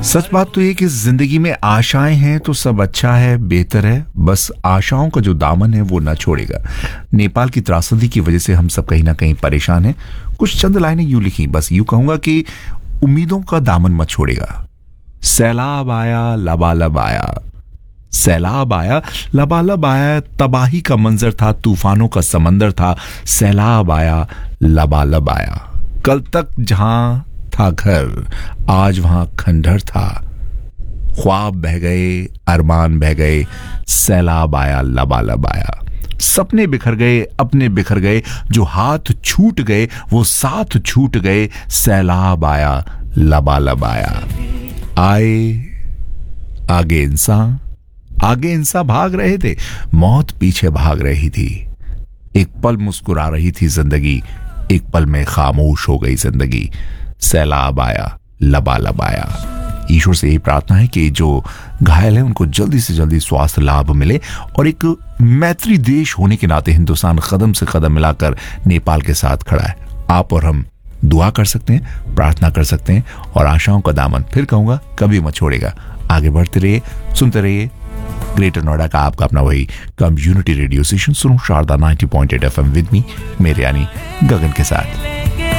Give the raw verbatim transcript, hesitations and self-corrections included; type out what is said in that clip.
सच बात तो ये कि जिंदगी में आशाएं हैं तो सब अच्छा है, बेहतर है, बस आशाओं का जो दामन है वो ना छोड़ेगा। नेपाल की त्रासदी की वजह से हम सब कहीं ना कहीं परेशान हैं। कुछ चंद लाइनें यूं लिखी, बस यूं कहूंगा कि उम्मीदों का दामन मत छोड़ेगा। सैलाब आया लबालब आया, सैलाब आया लबालब आया, तबाही का मंजर था, तूफानों का समंदर था। सैलाब आया लबालब आया, कल तक जहां था घर आज वहां खंडहर था। ख्वाब बह गए, अरमान बह गए, सैलाब आया लबालब आया। सपने बिखर गए, अपने बिखर गए, जो हाथ छूट गए वो साथ छूट गए। सैलाब आया लबालब आया। आए आगे इंसान, आगे इंसान भाग रहे थे, मौत पीछे भाग रही थी। एक पल मुस्कुरा रही थी जिंदगी, एक पल में खामोश हो गई जिंदगी। सैलाब आया लबालब आया। ईश्वर से यही प्रार्थना है कि जो घायल है उनको जल्दी से जल्दी स्वास्थ्य लाभ मिले, और एक मैत्री देश होने के नाते हिंदुस्तान कदम से कदम मिलाकर नेपाल के साथ खड़ा है। आप और हम दुआ कर सकते हैं, प्रार्थना कर सकते हैं, और आशाओं का दामन फिर कहूंगा कभी मत छोड़ेगा। आगे बढ़ते रहिए, सुनते रहिए ग्रेटर नोएडा का आपका अपना वही कम्युनिटी रेडियो स्टेशन सुनो Sharda ninety point eight F am with me, मेरे यानी गगन के साथ।